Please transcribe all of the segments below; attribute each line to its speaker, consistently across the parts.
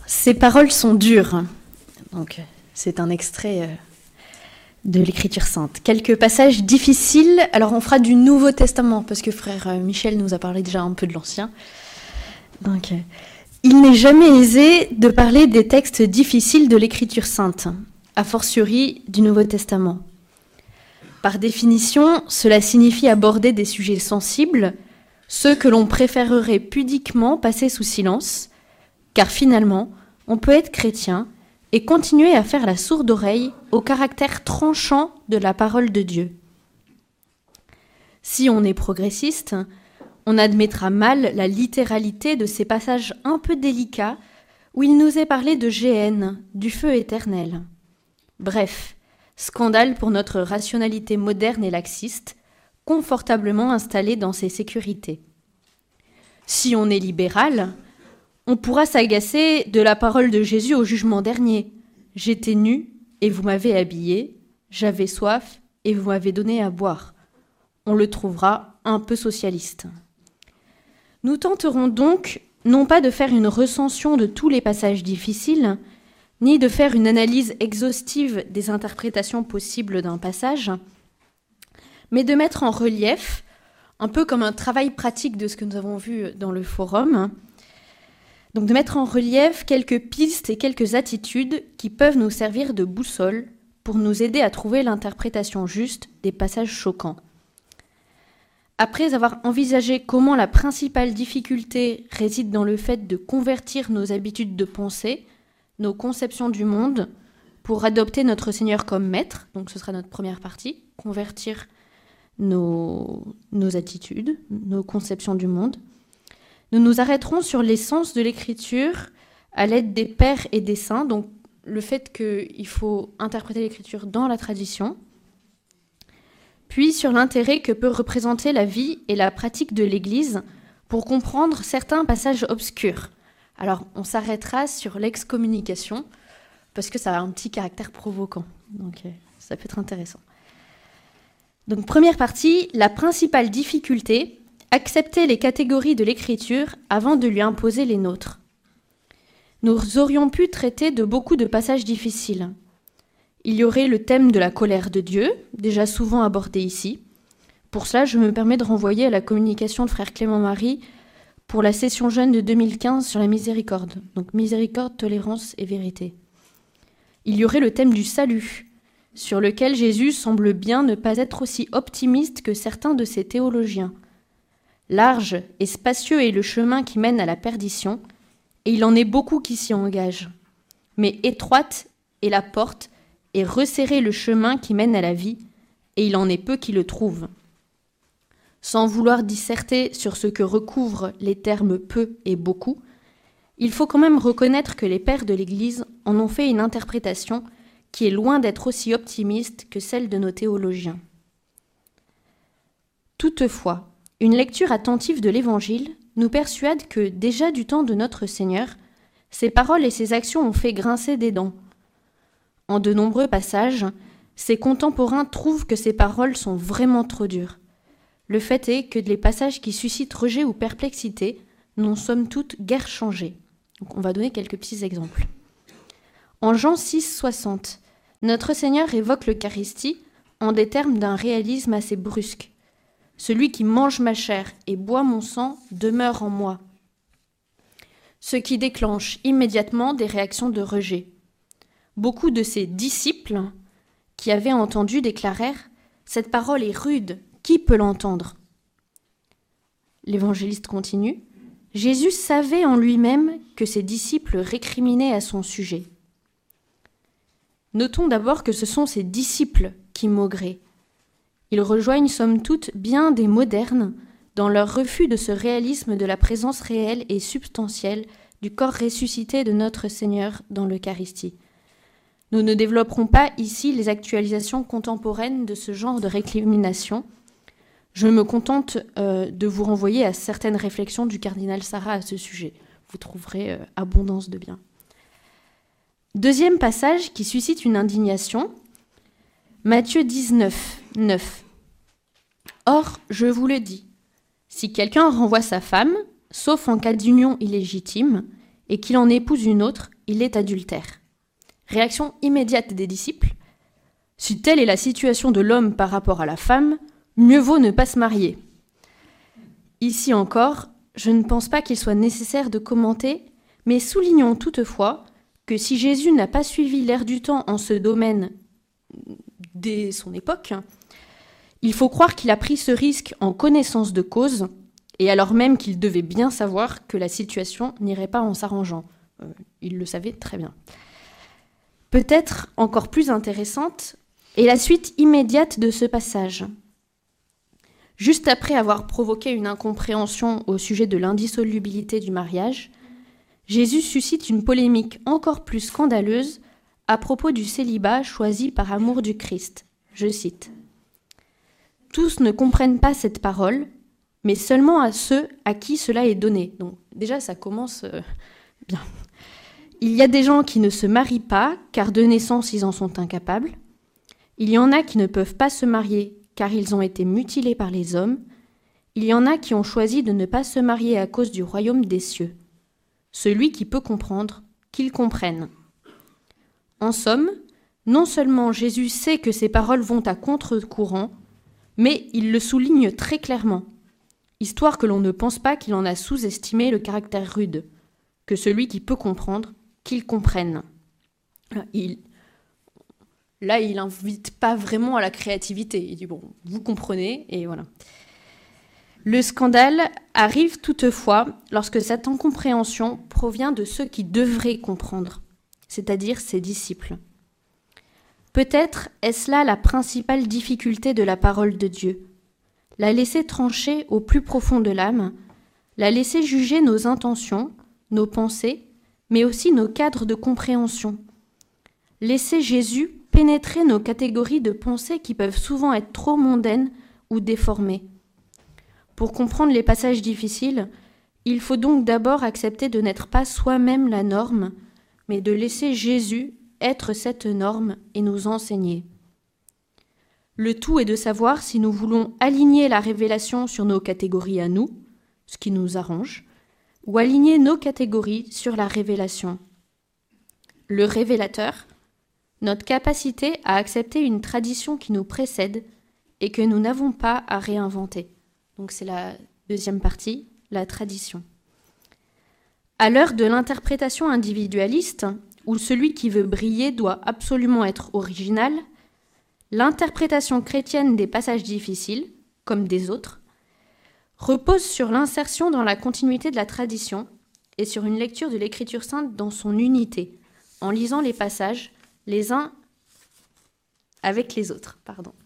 Speaker 1: Ces paroles sont dures. Donc, c'est un extrait de l'Écriture sainte. Quelques passages difficiles. Alors, on fera du Nouveau Testament, parce que frère Michel nous a parlé déjà un peu de l'Ancien. Donc, il n'est jamais aisé de parler des textes difficiles de l'Écriture sainte, a fortiori du Nouveau Testament. Par définition, cela signifie aborder des sujets sensibles, ceux que l'on préférerait pudiquement passer sous silence, car finalement, on peut être chrétien et continuer à faire la sourde oreille au caractère tranchant de la parole de Dieu. Si on est progressiste, on admettra mal la littéralité de ces passages un peu délicats où il nous est parlé de géhenne, du feu éternel. Bref, scandale pour notre rationalité moderne et laxiste, confortablement installée dans ses sécurités. Si on est libéral, on pourra s'agacer de la parole de Jésus au jugement dernier. « J'étais nu et vous m'avez habillé, j'avais soif et vous m'avez donné à boire. » On le trouvera un peu socialiste. Nous tenterons donc non pas de faire une recension de tous les passages difficiles, ni de faire une analyse exhaustive des interprétations possibles d'un passage, mais de mettre en relief, un peu comme un travail pratique de ce que nous avons vu dans le forum, donc de mettre en relief quelques pistes et quelques attitudes qui peuvent nous servir de boussole pour nous aider à trouver l'interprétation juste des passages choquants. Après avoir envisagé comment la principale difficulté réside dans le fait de convertir nos habitudes de pensée, nos conceptions du monde, pour adopter notre Seigneur comme maître, donc ce sera notre première partie, convertir nos attitudes, nos conceptions du monde. Nous nous arrêterons sur l'essence de l'Écriture à l'aide des pères et des saints, donc le fait qu'il faut interpréter l'Écriture dans la tradition, puis sur l'intérêt que peut représenter la vie et la pratique de l'Église pour comprendre certains passages obscurs. Alors, on s'arrêtera sur l'excommunication, parce que ça a un petit caractère provoquant, donc ça peut être intéressant. Donc, première partie, la principale difficulté, accepter les catégories de l'Écriture avant de lui imposer les nôtres. Nous aurions pu traiter de beaucoup de passages difficiles. Il y aurait le thème de la colère de Dieu, déjà souvent abordé ici. Pour cela, je me permets de renvoyer à la communication de frère Clément-Marie pour la session jeune de 2015 sur la miséricorde. Donc miséricorde, tolérance et vérité. Il y aurait le thème du salut, sur lequel Jésus semble bien ne pas être aussi optimiste que certains de ses théologiens. Large et spacieux est le chemin qui mène à la perdition, et il en est beaucoup qui s'y engagent. Mais étroite est la porte, et resserré le chemin qui mène à la vie, et il en est peu qui le trouvent. Sans vouloir disserter sur ce que recouvrent les termes peu et beaucoup, il faut quand même reconnaître que les pères de l'Église en ont fait une interprétation qui est loin d'être aussi optimiste que celle de nos théologiens. Toutefois, une lecture attentive de l'Évangile nous persuade que, déjà du temps de notre Seigneur, ses paroles et ses actions ont fait grincer des dents. En de nombreux passages, ses contemporains trouvent que ses paroles sont vraiment trop dures. Le fait est que les passages qui suscitent rejet ou perplexité n'ont somme toute guère changé. Donc on va donner quelques petits exemples. En Jean 6,60, notre Seigneur évoque l'Eucharistie en des termes d'un réalisme assez brusque. « Celui qui mange ma chair et boit mon sang demeure en moi », ce qui déclenche immédiatement des réactions de rejet. Beaucoup de ses disciples qui avaient entendu déclarèrent « Cette parole est rude, qui peut l'entendre ?» L'évangéliste continue « Jésus savait en lui-même que ses disciples récriminaient à son sujet. » Notons d'abord que ce sont ses disciples qui maugraient. Ils rejoignent somme toute bien des modernes dans leur refus de ce réalisme de la présence réelle et substantielle du corps ressuscité de notre Seigneur dans l'Eucharistie. Nous ne développerons pas ici les actualisations contemporaines de ce genre de récrimination. Je me contente de vous renvoyer à certaines réflexions du cardinal Sarah à ce sujet. Vous trouverez abondance de bien. Deuxième passage qui suscite une indignation, Matthieu 19, 9. « Or, je vous le dis, si quelqu'un renvoie sa femme, sauf en cas d'union illégitime, et qu'il en épouse une autre, il est adultère. Réaction immédiate des disciples. Si telle est la situation de l'homme par rapport à la femme, mieux vaut ne pas se marier. Ici encore, je ne pense pas qu'il soit nécessaire de commenter, mais soulignons toutefois que si Jésus n'a pas suivi l'air du temps en ce domaine dès son époque, il faut croire qu'il a pris ce risque en connaissance de cause, et alors même qu'il devait bien savoir que la situation n'irait pas en s'arrangeant. Il le savait très bien. Peut-être encore plus intéressante est la suite immédiate de ce passage. Juste après avoir provoqué une incompréhension au sujet de l'indissolubilité du mariage, Jésus suscite une polémique encore plus scandaleuse à propos du célibat choisi par amour du Christ. Je cite. « Tous ne comprennent pas cette parole, mais seulement à ceux à qui cela est donné. » Donc déjà, ça commence bien. « Il y a des gens qui ne se marient pas, car de naissance ils en sont incapables. Il y en a qui ne peuvent pas se marier, car ils ont été mutilés par les hommes. Il y en a qui ont choisi de ne pas se marier à cause du royaume des cieux. Celui qui peut comprendre, qu'il comprenne. » En somme, non seulement Jésus sait que ces paroles vont à contre-courant, mais il le souligne très clairement, histoire que l'on ne pense pas qu'il en a sous-estimé le caractère rude, que celui qui peut comprendre, qu'il comprenne. Il n'invite pas vraiment à la créativité. Il dit, bon, vous comprenez, et voilà. Le scandale arrive toutefois lorsque cette incompréhension provient de ceux qui devraient comprendre, c'est-à-dire ses disciples. Peut-être est-ce là la principale difficulté de la parole de Dieu, la laisser trancher au plus profond de l'âme, la laisser juger nos intentions, nos pensées, mais aussi nos cadres de compréhension. Laisser Jésus pénétrer nos catégories de pensées qui peuvent souvent être trop mondaines ou déformées. Pour comprendre les passages difficiles, il faut donc d'abord accepter de n'être pas soi-même la norme, mais de laisser Jésus être cette norme et nous enseigner. Le tout est de savoir si nous voulons aligner la révélation sur nos catégories à nous, ce qui nous arrange, ou aligner nos catégories sur la révélation. Le révélateur, notre capacité à accepter une tradition qui nous précède et que nous n'avons pas à réinventer. Donc c'est la deuxième partie, la tradition. À l'heure de l'interprétation individualiste, où celui qui veut briller doit absolument être original, l'interprétation chrétienne des passages difficiles, comme des autres, repose sur l'insertion dans la continuité de la tradition et sur une lecture de l'Écriture sainte dans son unité, en lisant les passages les uns avec les autres.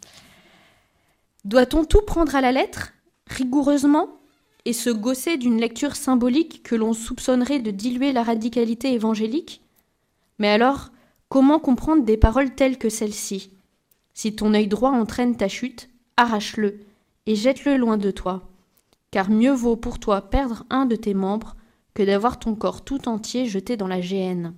Speaker 1: Doit-on tout prendre à la lettre, rigoureusement, et se gausser d'une lecture symbolique que l'on soupçonnerait de diluer la radicalité évangélique ? Mais alors, comment comprendre des paroles telles que celle-ci ? Si ton œil droit entraîne ta chute, arrache-le et jette-le loin de toi, car mieux vaut pour toi perdre un de tes membres que d'avoir ton corps tout entier jeté dans la géhenne.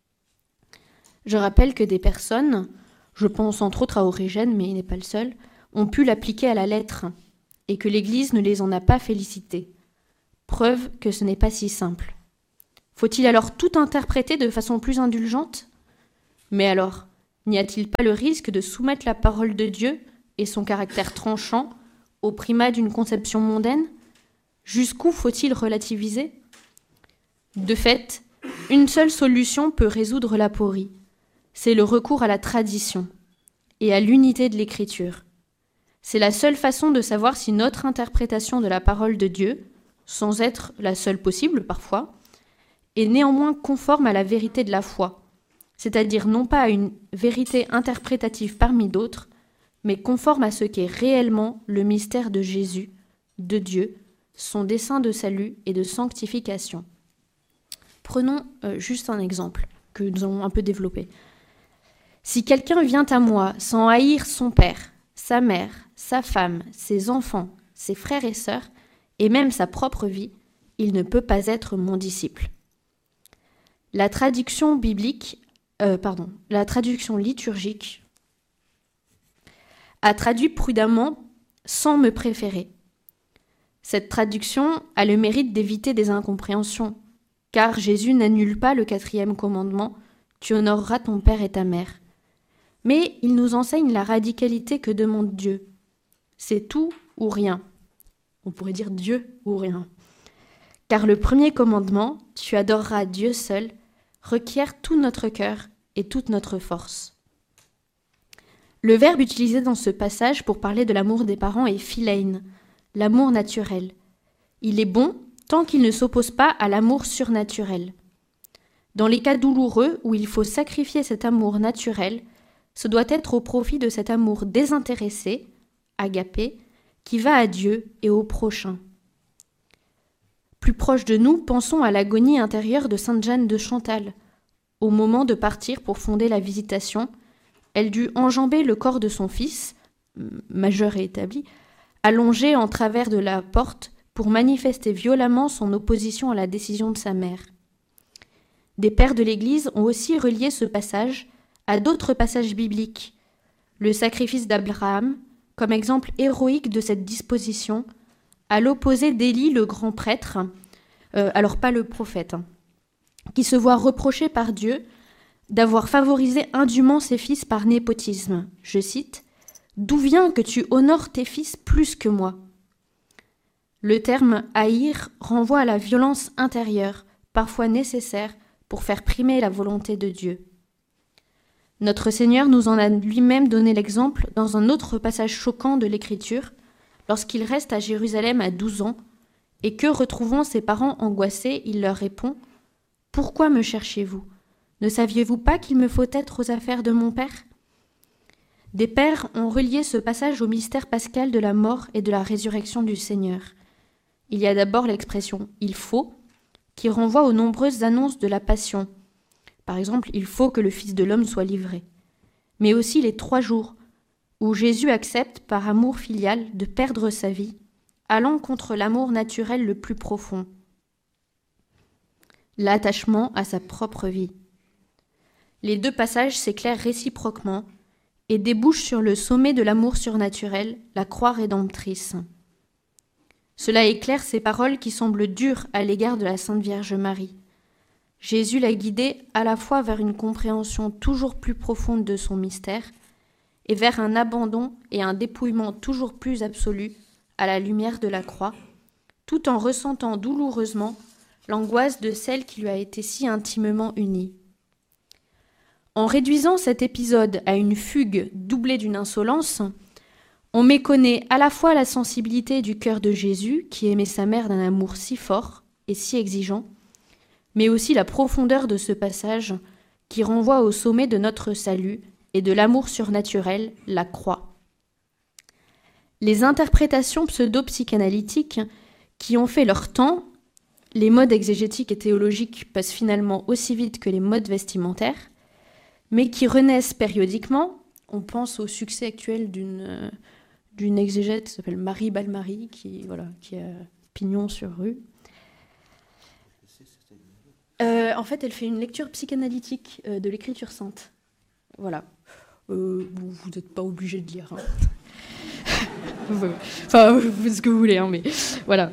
Speaker 1: Je rappelle que des personnes, je pense entre autres à Origène, mais il n'est pas le seul, ont pu l'appliquer à la lettre, et que l'Église ne les en a pas félicités. Preuve que ce n'est pas si simple. Faut-il alors tout interpréter de façon plus indulgente ? Mais alors, n'y a-t-il pas le risque de soumettre la parole de Dieu et son caractère tranchant au primat d'une conception mondaine ? Jusqu'où faut-il relativiser ? De fait, une seule solution peut résoudre l'aporie. C'est le recours à la tradition et à l'unité de l'Écriture. C'est la seule façon de savoir si notre interprétation de la parole de Dieu, sans être la seule possible parfois, est néanmoins conforme à la vérité de la foi, c'est-à-dire non pas à une vérité interprétative parmi d'autres, mais conforme à ce qu'est réellement le mystère de Jésus, de Dieu, son dessein de salut et de sanctification. Prenons juste un exemple que nous allons un peu développer. Si quelqu'un vient à moi sans haïr son père, sa mère, sa femme, ses enfants, ses frères et sœurs, et même sa propre vie, il ne peut pas être mon disciple. La traduction liturgique a traduit prudemment « sans me préférer ». Cette traduction a le mérite d'éviter des incompréhensions. car Jésus n'annule pas le 4e commandement, tu honoreras ton père et ta mère. Mais il nous enseigne la radicalité que demande Dieu. C'est tout ou rien. On pourrait dire Dieu ou rien. Car le 1er commandement, tu adoreras Dieu seul, requiert tout notre cœur et toute notre force. Le verbe utilisé dans ce passage pour parler de l'amour des parents est philein, l'amour naturel. Il est bon tant qu'il ne s'oppose pas à l'amour surnaturel. Dans les cas douloureux où il faut sacrifier cet amour naturel, ce doit être au profit de cet amour désintéressé, agapé, qui va à Dieu et au prochain. Plus proche de nous, pensons à l'agonie intérieure de Sainte Jeanne de Chantal. Au moment de partir pour fonder la Visitation, elle dut enjamber le corps de son fils, majeur et établi, allongé en travers de la porte pour manifester violemment son opposition à la décision de sa mère. Des pères de l'Église ont aussi relié ce passage à d'autres passages bibliques. Le sacrifice d'Abraham, comme exemple héroïque de cette disposition, à l'opposé d'Élie le grand prêtre, alors pas le prophète, qui se voit reprocher par Dieu d'avoir favorisé indûment ses fils par népotisme. Je cite, « D'où vient que tu honores tes fils plus que moi ?» Le terme « haïr » renvoie à la violence intérieure, parfois nécessaire pour faire primer la volonté de Dieu. Notre Seigneur nous en a lui-même donné l'exemple dans un autre passage choquant de l'Écriture, lorsqu'il reste à Jérusalem à 12 ans, et que, retrouvant ses parents angoissés, il leur répond « Pourquoi me cherchez-vous ? Ne saviez-vous pas qu'il me faut être aux affaires de mon Père ?» Des pères ont relié ce passage au mystère pascal de la mort et de la résurrection du Seigneur. Il y a d'abord l'expression « il faut » qui renvoie aux nombreuses annonces de la Passion. Par exemple, il faut que le Fils de l'homme soit livré. Mais aussi les 3 jours, où Jésus accepte, par amour filial, de perdre sa vie, allant contre l'amour naturel le plus profond, l'attachement à sa propre vie. Les 2 passages s'éclairent réciproquement et débouchent sur le sommet de l'amour surnaturel, la croix rédemptrice. Cela éclaire ces paroles qui semblent dures à l'égard de la Sainte Vierge Marie. Jésus l'a guidée à la fois vers une compréhension toujours plus profonde de son mystère et vers un abandon et un dépouillement toujours plus absolu à la lumière de la croix, tout en ressentant douloureusement l'angoisse de celle qui lui a été si intimement unie. En réduisant cet épisode à une fugue doublée d'une insolence, on méconnaît à la fois la sensibilité du cœur de Jésus, qui aimait sa mère d'un amour si fort et si exigeant, mais aussi la profondeur de ce passage qui renvoie au sommet de notre salut et de l'amour surnaturel, la croix. Les interprétations pseudo-psychanalytiques qui ont fait leur temps, les modes exégétiques et théologiques passent finalement aussi vite que les modes vestimentaires, mais qui renaissent périodiquement. On pense au succès actuel d'une exégète qui s'appelle Marie Balmary, qui a pignon sur rue. En fait, elle fait une lecture psychanalytique de l'Écriture sainte. Voilà. Vous n'êtes pas obligé de lire. Enfin, vous faites ce que vous voulez, hein, mais voilà.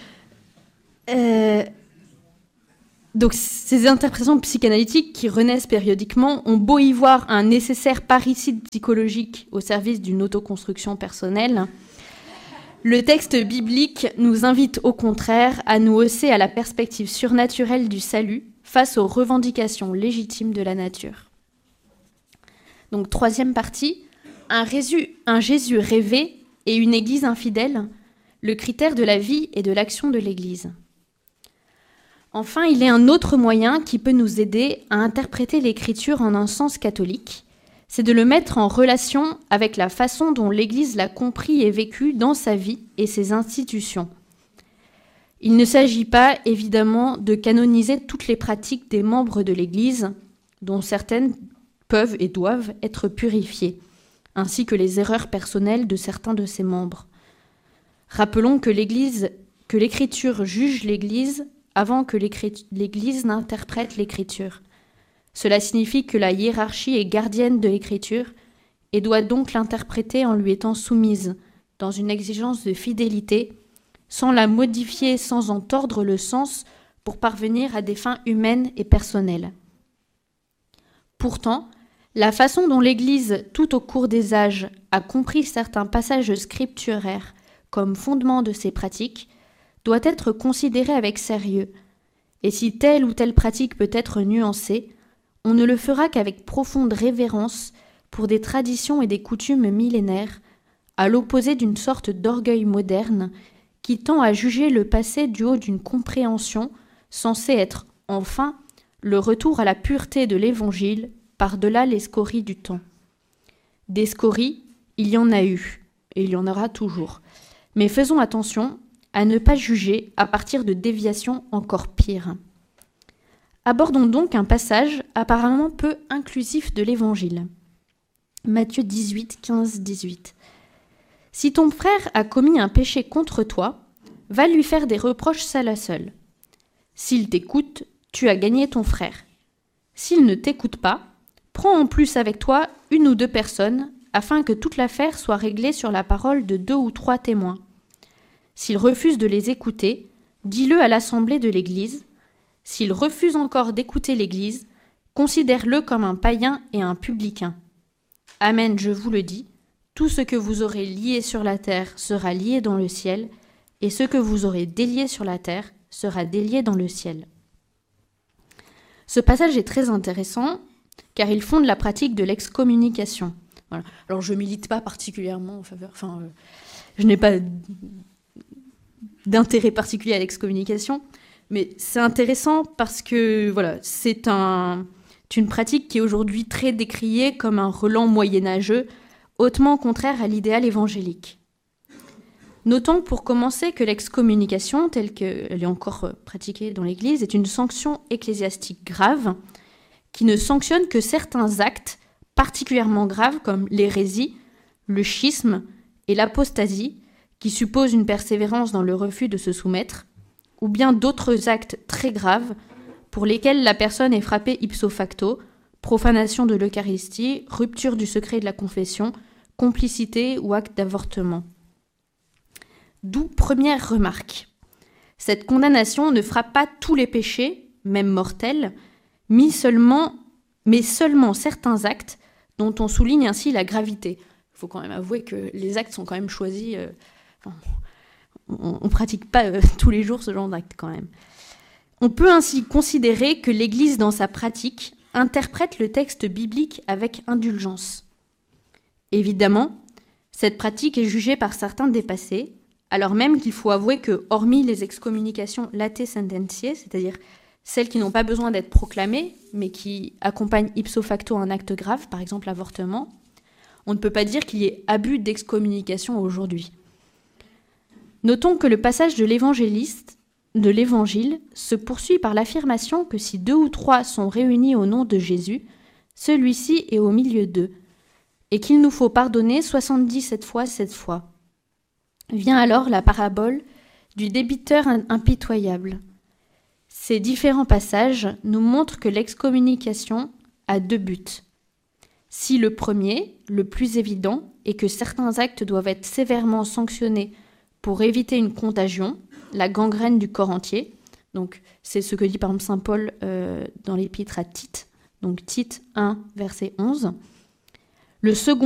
Speaker 1: Donc, ces interprétations psychanalytiques qui renaissent périodiquement ont beau y voir un nécessaire parricide psychologique au service d'une autoconstruction personnelle, le texte biblique nous invite au contraire à nous hausser à la perspective surnaturelle du salut face aux revendications légitimes de la nature. Donc, 3e partie, un Jésus rêvé et une Église infidèle, le critère de la vie et de l'action de l'Église. Enfin, il est un autre moyen qui peut nous aider à interpréter l'Écriture en un sens catholique, c'est de le mettre en relation avec la façon dont l'Église l'a compris et vécu dans sa vie et ses institutions. Il ne s'agit pas, évidemment, de canoniser toutes les pratiques des membres de l'Église, dont certaines peuvent et doivent être purifiées, ainsi que les erreurs personnelles de certains de ses membres. Rappelons que l'Écriture juge l'Église avant que l'Église n'interprète l'Écriture. Cela signifie que la hiérarchie est gardienne de l'Écriture et doit donc l'interpréter en lui étant soumise, dans une exigence de fidélité, sans la modifier, sans en tordre le sens, pour parvenir à des fins humaines et personnelles. Pourtant, la façon dont l'Église, tout au cours des âges, a compris certains passages scripturaires comme fondement de ses pratiques, doit être considérée avec sérieux. Et si telle ou telle pratique peut être nuancée, on ne le fera qu'avec profonde révérence pour des traditions et des coutumes millénaires, à l'opposé d'une sorte d'orgueil moderne qui tend à juger le passé du haut d'une compréhension censée être, enfin, le retour à la pureté de l'Évangile par-delà les scories du temps. Des scories, il y en a eu, et il y en aura toujours. Mais faisons attention à ne pas juger à partir de déviations encore pires. Abordons donc un passage apparemment peu inclusif de l'Évangile. Matthieu 18, 15, 18. « Si ton frère a commis un péché contre toi, va lui faire des reproches seul à seul. S'il t'écoute, tu as gagné ton frère. S'il ne t'écoute pas, prends en plus avec toi 1 ou 2 personnes, afin que toute l'affaire soit réglée sur la parole de 2 ou 3 témoins. S'il refuse de les écouter, dis-le à l'assemblée de l'Église. S'il refuse encore d'écouter l'Église, considère-le comme un païen et un publicain. Amen, je vous le dis, tout ce que vous aurez lié sur la terre sera lié dans le ciel, et ce que vous aurez délié sur la terre sera délié dans le ciel. » Ce passage est très intéressant, car il fonde la pratique de l'excommunication. Voilà. Alors je ne milite pas particulièrement en faveur, je n'ai pas d'intérêt particulier à l'excommunication, mais c'est intéressant parce que voilà, c'est une pratique qui est aujourd'hui très décriée comme un relent moyenâgeux, hautement contraire à l'idéal évangélique. Notons pour commencer que l'excommunication, telle qu'elle est encore pratiquée dans l'Église, est une sanction ecclésiastique grave qui ne sanctionne que certains actes particulièrement graves comme l'hérésie, le schisme et l'apostasie, qui supposent une persévérance dans le refus de se soumettre, ou bien d'autres actes très graves pour lesquels la personne est frappée ipso facto, profanation de l'Eucharistie, rupture du secret de la confession, complicité ou acte d'avortement. D'où première remarque. Cette condamnation ne frappe pas tous les péchés, même mortels, mais seulement certains actes dont on souligne ainsi la gravité. Il faut quand même avouer que les actes sont quand même choisis. On ne pratique pas tous les jours ce genre d'actes quand même. On peut ainsi considérer que l'Église, dans sa pratique, interprète le texte biblique avec indulgence. Évidemment, cette pratique est jugée par certains dépassée, alors même qu'il faut avouer que, hormis les excommunications late sententiae, c'est-à-dire celles qui n'ont pas besoin d'être proclamées, mais qui accompagnent ipso facto un acte grave, par exemple l'avortement, on ne peut pas dire qu'il y ait abus d'excommunication aujourd'hui. Notons que le passage de l'Évangile se poursuit par l'affirmation que si 2 ou 3 sont réunis au nom de Jésus, celui-ci est au milieu d'eux, et qu'il nous faut pardonner 77 fois 7 fois. Vient alors la parabole du débiteur impitoyable. Ces différents passages nous montrent que l'excommunication a 2 buts. Si le premier, le plus évident, est que certains actes doivent être sévèrement sanctionnés pour éviter une contagion, la gangrène du corps entier, donc c'est ce que dit par exemple saint Paul dans l'épître à Tite, donc Tite 1, verset 11. Le second